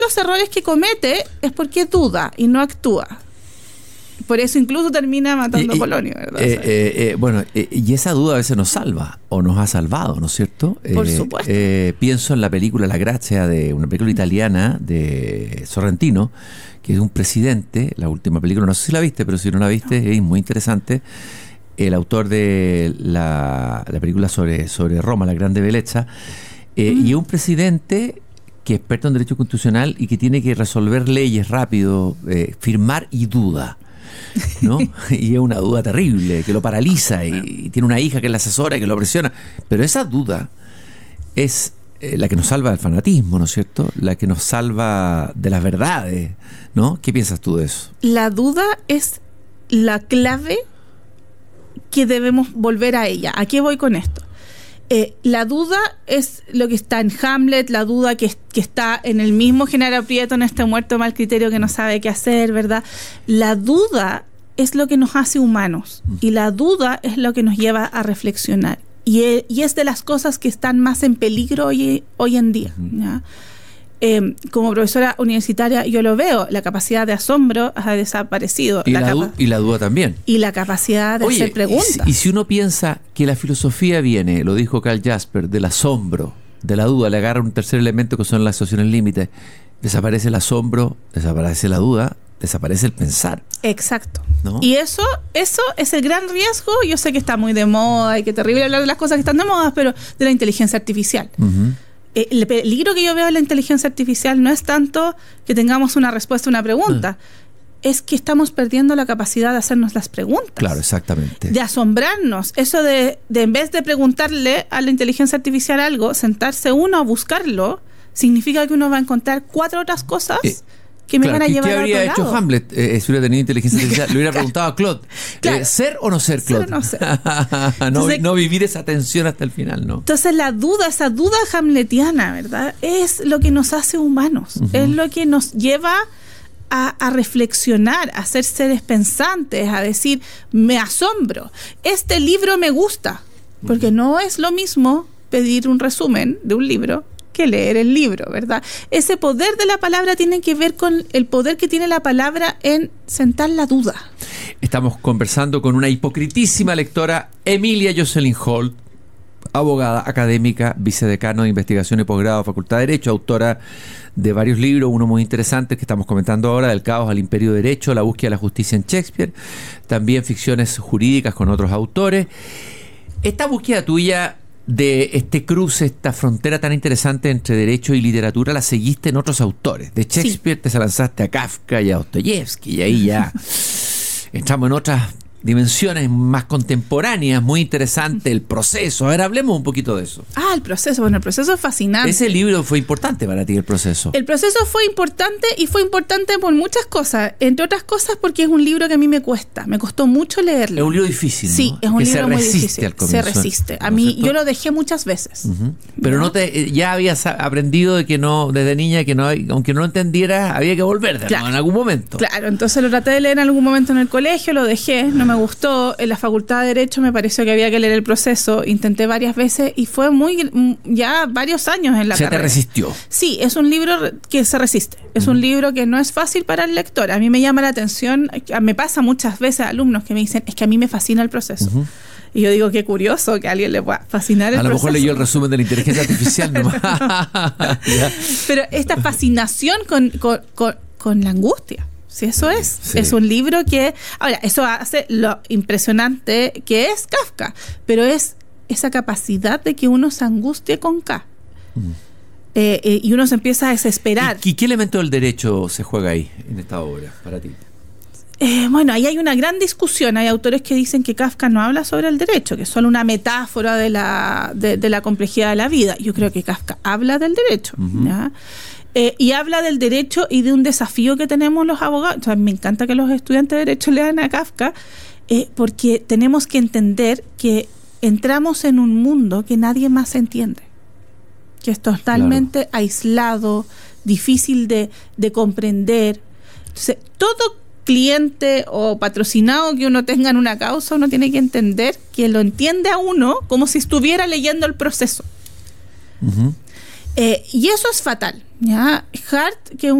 los errores que comete es porque duda y no actúa. Por eso incluso termina matando a Polonio, ¿verdad? Y esa duda a veces nos salva, o nos ha salvado, ¿no es cierto? Por supuesto. Pienso en la película La Grazia, de una película italiana de Sorrentino, que es un presidente, la última película, no sé si la viste, pero si no la viste, es muy interesante. El autor de la película sobre Roma, La Grande Bellezza, y es un presidente que es experto en derecho constitucional y que tiene que resolver leyes rápido, firmar y duda, ¿no? Y es una duda terrible que lo paraliza, y tiene una hija que es la asesora y que lo presiona, pero esa duda es la que nos salva del fanatismo, ¿no es cierto? La que nos salva de las verdades, ¿no? ¿Qué piensas tú de eso? La duda es la clave que debemos volver a ella. ¿A qué voy con esto? La duda es lo que está en Hamlet, la duda que está en el mismo Genaro Prieto, en este muerto de mal criterio que no sabe qué hacer, ¿verdad? La duda es lo que nos hace humanos, y la duda es lo que nos lleva a reflexionar. Y es de las cosas que están más en peligro hoy en día, ¿ya? Como profesora universitaria yo lo veo, la capacidad de asombro ha desaparecido. Y la duda también. Y la capacidad de hacer preguntas. Y si uno piensa que la filosofía viene, lo dijo Karl Jasper, del asombro, de la duda, le agarra un tercer elemento que son las situaciones límites, desaparece el asombro, desaparece la duda, desaparece el pensar. Exacto. ¿No? Y eso es el gran riesgo. Yo sé que está muy de moda y que terrible hablar de las cosas que están de moda, pero de la inteligencia artificial. El peligro que yo veo en la inteligencia artificial no es tanto que tengamos una respuesta a una pregunta, es que estamos perdiendo la capacidad de hacernos las preguntas. Claro, exactamente. De asombrarnos. Eso de en vez de preguntarle a la inteligencia artificial algo, sentarse uno a buscarlo, significa que uno va a encontrar 4 otras cosas que me van a llevar a otro lado. ¿Qué habría hecho Hamlet si hubiera tenido inteligencia artificial? Le hubiera preguntado a Claude, ¿ser o no ser, Claude? Ser o no ser. Entonces, no vivir esa tensión hasta el final, ¿no? Entonces esa duda hamletiana, ¿verdad? Es lo que nos hace humanos. Es lo que nos lleva a reflexionar, a ser seres pensantes, a decir, me asombro, este libro me gusta. Porque no es lo mismo pedir un resumen de un libro que leer el libro, ¿verdad? Ese poder de la palabra tiene que ver con el poder que tiene la palabra en sentar la duda. Estamos conversando con una hipocritísima lectora, Emilia Jocelyn Holt, abogada, académica, vicedecano de investigación y posgrado, Facultad de Derecho, autora de varios libros, uno muy interesante que estamos comentando ahora, Del caos al imperio de derecho, La búsqueda de la justicia en Shakespeare, también ficciones jurídicas con otros autores. Esta búsqueda tuya de este cruce, esta frontera tan interesante entre derecho y literatura, la seguiste en otros autores. De Shakespeare te lanzaste a Kafka y a Dostoyevsky, y ahí ya entramos en otras dimensiones más contemporáneas, muy interesante, el proceso. A ver, hablemos un poquito de eso. El proceso. Bueno, el proceso es fascinante. Ese libro fue importante para ti, el proceso. El proceso fue importante, y fue importante por muchas cosas. Entre otras cosas porque es un libro que a mí me cuesta. Me costó mucho leerlo. Es un libro difícil, ¿no? Sí, es un libro muy difícil. Al comienzo, se resiste. A mí, yo lo dejé muchas veces. Pero ya habías aprendido de que no, desde niña, que no, aunque no lo entendieras, había que volver en algún momento. Claro, entonces lo traté de leer en algún momento en el colegio, lo dejé, no me gustó. En la Facultad de Derecho me pareció que había que leer el proceso, intenté varias veces y fue ya varios años en la carrera. ¿Se te resistió? Sí, es un libro que se resiste, es un libro que no es fácil para el lector. A mí me llama la atención, me pasa muchas veces a alumnos que me dicen, es que a mí me fascina el proceso. Y yo digo, qué curioso que a alguien le pueda fascinar el proceso. A lo mejor leyó el resumen de la inteligencia artificial nomás. Pero esta fascinación con la angustia. Sí, eso es. Sí. Es un libro que... Ahora, eso hace lo impresionante que es Kafka, pero es esa capacidad de que uno se angustie con K. Y uno se empieza a desesperar. ¿Y qué elemento del derecho se juega ahí, en esta obra, para ti? Bueno, ahí hay una gran discusión. Hay autores que dicen que Kafka no habla sobre el derecho, que es solo una metáfora de la complejidad de la vida. Yo creo que Kafka habla del derecho, ¿ya? Y habla del derecho y de un desafío que tenemos los abogados. O sea, me encanta que los estudiantes de derecho lean a Kafka, porque tenemos que entender que entramos en un mundo que nadie más entiende, que es totalmente aislado, difícil de comprender. Entonces, todo cliente o patrocinado que uno tenga en una causa, uno tiene que entender que lo entiende a uno como si estuviera leyendo el proceso. Y eso es fatal. ¿Ya? Hart, que